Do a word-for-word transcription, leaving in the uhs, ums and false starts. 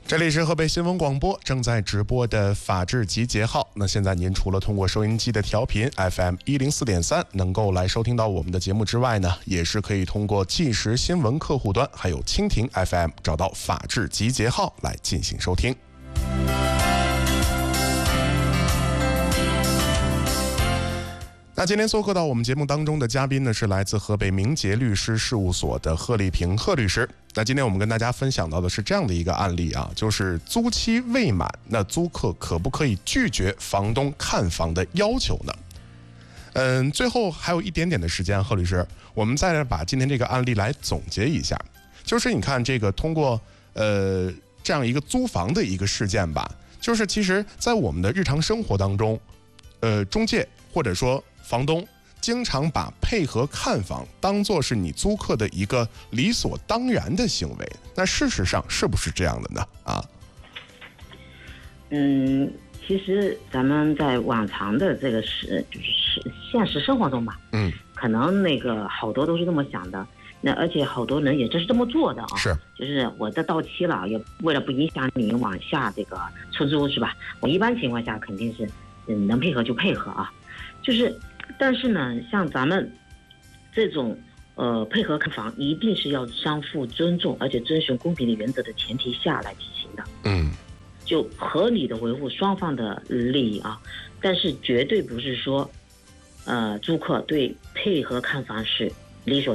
这里是河北新闻广播正在直播的法治集结号。那现在您除了通过收音机的调频 F M 一零四点三能够来收听到我们的节目之外呢，也是可以通过即时新闻客户端还有蜻蜓 F M 找到法治集结号来进行收听。那今天做客到我们节目当中的嘉宾呢，是来自河北明杰律师事务所的贺丽萍贺律师。那今天我们跟大家分享到的是这样的一个案例啊，就是租期未满，那租客可不可以拒绝房东看房的要求呢？嗯，最后还有一点点的时间，贺律师，我们再来把今天这个案例来总结一下。就是你看这个通过呃这样一个租房的一个事件吧，就是其实在我们的日常生活当中，呃，中介或者说房东经常把配合看房当作是你租客的一个理所当然的行为，那事实上是不是这样的呢？啊， 嗯，其实咱们在往常的这个是就是现实生活中吧， 嗯， 可能那个好多都是这么想的，那而且好多人也真是这么做的啊， 是， 就是我这到期了，也为了不影响你往下这个出租是吧？我一般情况下肯定是嗯能配合就配合啊，就是。但是呢，像咱们这种呃配合看房，一定是要相互尊重，而且遵循公平的原则的前提下来进行的。 嗯， 就合理的维护双方的利益啊，但是绝对不是说，呃，租客对配合看房是理所